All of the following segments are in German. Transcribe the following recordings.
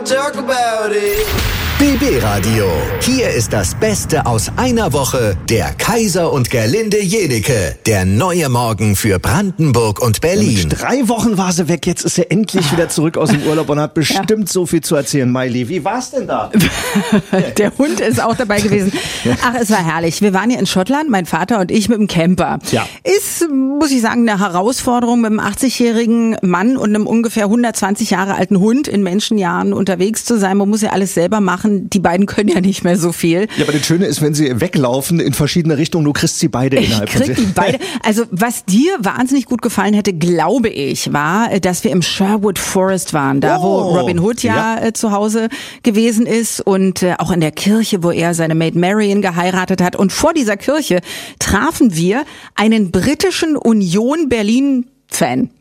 Talk about it. BB Radio. Hier ist das Beste aus einer Woche. Der Kaiser und Gerlinde Jenecke. Der neue Morgen für Brandenburg und Berlin. 3 Wochen war sie weg, jetzt ist sie endlich wieder zurück aus dem Urlaub und hat bestimmt so viel zu erzählen. Miley, wie war's denn da? Der Hund ist auch dabei gewesen. Ach, es war herrlich. Wir waren hier in Schottland, mein Vater und ich mit dem Camper. Ja. Ist, muss ich sagen, eine Herausforderung, mit einem 80-jährigen Mann und einem ungefähr 120 Jahre alten Hund in Menschenjahren unterwegs zu sein. Man muss ja alles selber machen. Die beiden können ja nicht mehr so viel. Ja, aber das Schöne ist, wenn sie weglaufen in verschiedene Richtungen, du kriegst sie beide innerhalb von Ich krieg die beide. Also was dir wahnsinnig gut gefallen hätte, glaube ich, war, dass wir im Sherwood Forest waren. Da, wo Robin Hood zu Hause gewesen ist und auch in der Kirche, wo er seine Maid Marian geheiratet hat. Und vor dieser Kirche trafen wir einen britischen Union Berlin-Fan.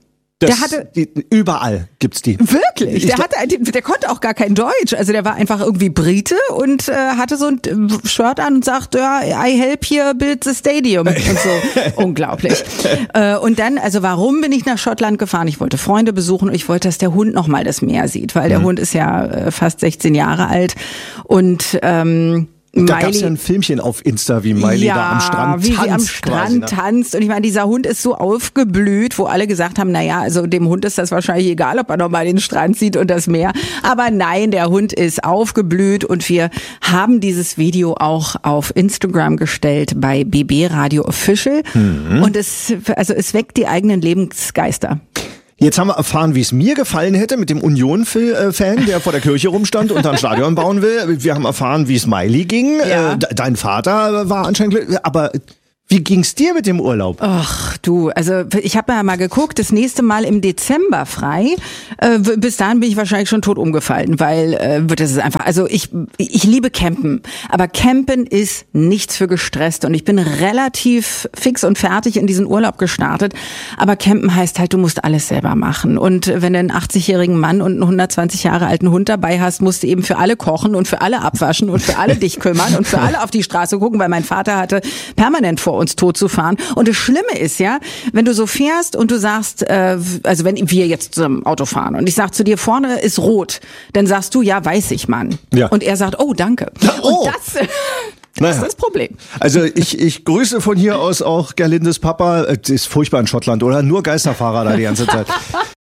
Überall gibt's die. Wirklich? Der konnte auch gar kein Deutsch. Also der war einfach irgendwie Brite und hatte so ein Shirt an und sagt, ja, I help here build the stadium und so. Unglaublich. Und dann, also warum bin ich nach Schottland gefahren? Ich wollte Freunde besuchen und ich wollte, dass der Hund nochmal das Meer sieht, weil der Hund ist ja fast 16 Jahre alt und da gab's ja ein Filmchen auf Insta, wie Miley da am Strand tanzt. Wie sie am Strand tanzt. Und ich meine, dieser Hund ist so aufgeblüht, wo alle gesagt haben, naja, also dem Hund ist das wahrscheinlich egal, ob er nochmal den Strand sieht und das Meer. Aber nein, der Hund ist aufgeblüht und wir haben dieses Video auch auf Instagram gestellt bei BB Radio Official. Und es weckt die eigenen Lebensgeister. Jetzt haben wir erfahren, wie es mir gefallen hätte mit dem Union-Fan, der vor der Kirche rumstand und dann Stadion bauen will. Wir haben erfahren, wie es Miley ging. Ja. Dein Vater war anscheinend glücklich. Aber wie ging's dir mit dem Urlaub? Ach du, also ich habe ja mal geguckt, das nächste Mal im Dezember frei. Bis dahin bin ich wahrscheinlich schon tot umgefallen, weil das ist einfach, also ich liebe Campen, aber Campen ist nichts für gestresst und ich bin relativ fix und fertig in diesen Urlaub gestartet, aber Campen heißt halt, du musst alles selber machen und wenn du einen 80-jährigen Mann und einen 120 Jahre alten Hund dabei hast, musst du eben für alle kochen und für alle abwaschen und für alle dich kümmern und für alle auf die Straße gucken, weil mein Vater hatte permanent vor uns tot zu fahren. Und das Schlimme ist ja, wenn du so fährst und du sagst, also wenn wir jetzt zum Auto fahren und ich sag zu dir, vorne ist rot, dann sagst du, ja, weiß ich, Mann. Ja. Und er sagt, oh, danke. Oh. Und das ist das Problem. Also ich grüße von hier aus auch Gerlindes Papa. Es ist furchtbar in Schottland, oder? Nur Geisterfahrer da die ganze Zeit.